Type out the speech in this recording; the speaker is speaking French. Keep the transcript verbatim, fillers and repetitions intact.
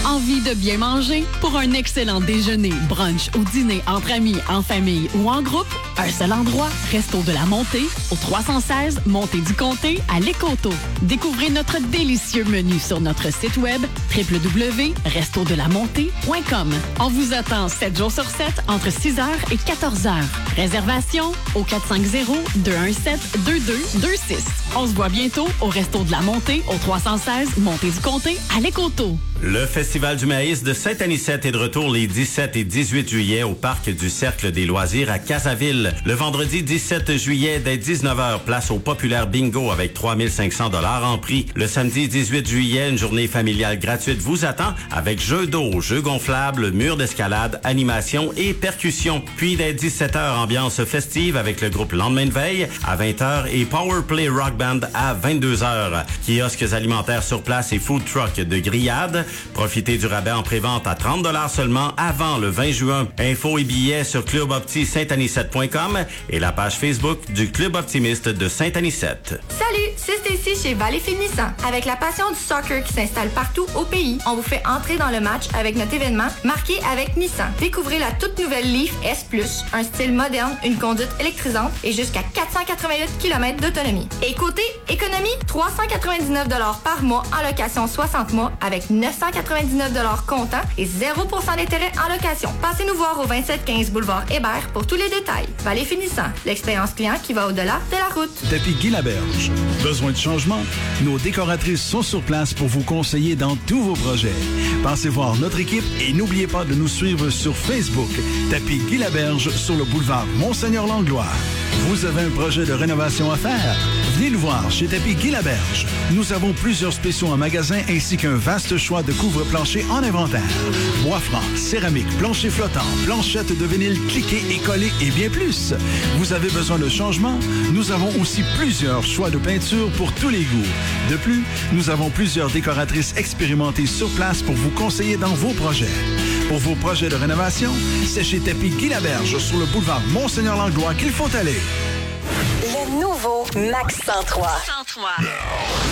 Envie de bien manger? Pour un excellent déjeuner, brunch ou dîner entre amis, en famille ou en groupe, un seul endroit, Resto de la Montée, au trois cent seize Montée du Comté, à Lécoto. Découvrez notre délicieux menu sur notre site web w w w point resto de la montée point com. On vous attend sept jours sur sept entre six heures et quatorze heures. Réservation au quatre cinq zéro, deux un sept, deux deux deux six. On se voit bientôt au Resto de la Montée, au trois cent seize Montée du Comté, à Lécoto. Le Festival du maïs de Saint-Anicette est de retour les dix-sept et dix-huit juillet au Parc du Cercle des Loisirs à Casaville. Le vendredi dix-sept juillet, dès dix-neuf heures, place au populaire bingo avec trois mille cinq cents dollars en prix. Le samedi dix-huit juillet, une journée familiale gratuite vous attend avec jeux d'eau, jeux gonflables, murs d'escalade, animation et percussion. Puis dès dix-sept heures, ambiance festive avec le groupe Lendemain de veille à vingt heures et Powerplay Rock Band à vingt-deux heures. Kiosques alimentaires sur place et food truck de grillade. Profitez du rabais en prévente à trente dollars seulement avant le vingt juin. Infos et billets sur club opti saint anicette point com et la page Facebook du Club optimiste de Saint-Anicette. Salut, c'est Stacy chez Valleyfield Nissan. Avec la passion du soccer qui s'installe partout au pays, on vous fait entrer dans le match avec notre événement marqué avec Nissan. Découvrez la toute nouvelle Leaf S plus, un style moderne, une conduite électrisante et jusqu'à quatre cent quatre-vingt-huit kilomètres d'autonomie. Et côté économie, trois cent quatre-vingt-dix-neuf dollars par mois en location soixante mois avec neuf cent quatre-vingt-dix-neuf dollars comptant et zéro pour cent d'intérêt en location. Passez nous voir au vingt-sept quinze boulevard Hébert pour tous les détails. Valleyfield Nissan, l'expérience client qui va au-delà de la route. Tapis Guy Laberge. Besoin de changement? Nos décoratrices sont sur place pour vous conseiller dans tous vos projets. Passez voir notre équipe et n'oubliez pas de nous suivre sur Facebook. Tapis Guy Laberge sur le boulevard Monseigneur-Langlois. Vous avez un projet de rénovation à faire? Venez nous voir chez Tapis Guy Laberge. Nous avons plusieurs spéciaux en magasin ainsi qu'un vaste choix de couvre-plancher en inventaire. Bois franc, céramique, plancher flottant, planchettes de vinyle cliquées et collées et bien plus. Vous avez besoin de changement? Nous avons aussi plusieurs choix de peinture pour tous les goûts. De plus, nous avons plusieurs décoratrices expérimentées sur place pour vous conseiller dans vos projets. Pour vos projets de rénovation, c'est chez Tapis Guy Laberge sur le boulevard Monseigneur-Langlois qu'il faut aller. Le nouveau Max cent trois. cent trois.